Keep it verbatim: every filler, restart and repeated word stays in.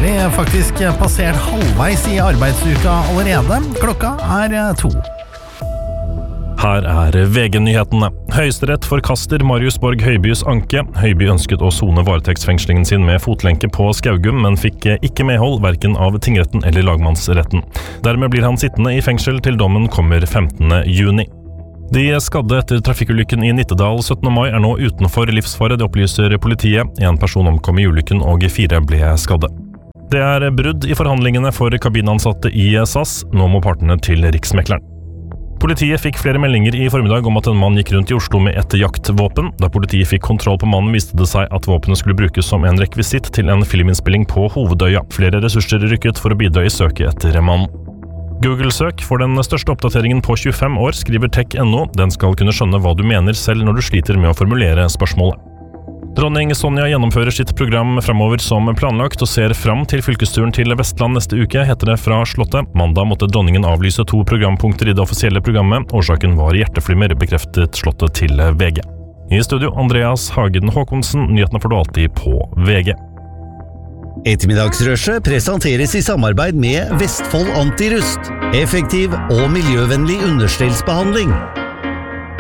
vi faktisk passert halvveis i arbeidsuka allerede. Klokka er to. Her er V G-nyhetene. Høyesterett forkaster Marius Borg Høibys anke. Høiby ønsket å sone varetektsfengslingen sin med fotlenke på Skaugum, men fikk ikke medhold hverken av tingretten eller lagmannsretten. Dermed blir han sittende i fengsel til dommen kommer femtende juni. De skadde etter trafikkulykken i Nittedal syttende mai er nå utenfor livsfare, det opplyser politiet. En person omkom i ulykken og fire ble skadde. Det er brudd i forhandlingene for kabinansatte i S A S. Nå må partene til Riksmekleren. Politiet fikk flere meldinger i formiddag om at en mann gikk rundt i Oslo med et jaktvåpen. Da politiet fikk kontroll på mannen, viste det seg at våpenet skulle brukes som en rekvisitt til en filminnspilling på Hovedøya. Flere ressurser rykket for å bidra i søket etter mannen. Google-søk får den største oppdateringen på tjuefem år, skriver tech punktum no. Den skal kunne skjønne hva du mener selv når du sliter med å formulere spørsmålet. Dronning Sonja gjennomfører sitt program fremover som planlagt og ser fram til fylkesturen til Vestland neste uke, heter det fra Slottet. Mandag måtte dronningen avlyse to programpunkter i det offisielle programmet. Årsaken var hjerteflimmer, bekreftet Slottet til V G. I studio, Andreas Hagen Håkonsen, nyhetene får du alltid på V G. Ettermiddagsrushet presenteres i samarbeid med Vestfold Antirust. Effektiv og miljøvennlig understellsbehandling.